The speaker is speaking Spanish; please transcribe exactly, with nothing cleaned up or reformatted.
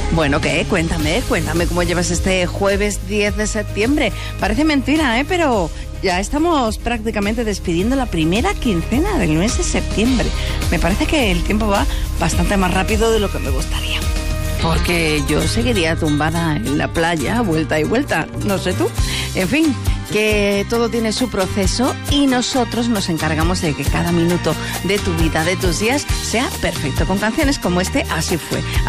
Bueno, ¿qué? Cuéntame, cuéntame cómo llevas este jueves diez de septiembre. Parece mentira, ¿eh? Pero ya estamos prácticamente despidiendo la primera quincena del mes de septiembre. Me parece que el tiempo va bastante más rápido de lo que me gustaría. Porque yo seguiría tumbada en la playa, vuelta y vuelta. No sé tú. En fin, que todo tiene su proceso y nosotros nos encargamos de que cada minuto de tu vida, de tus días, sea perfecto. Con canciones como este, Así Fue.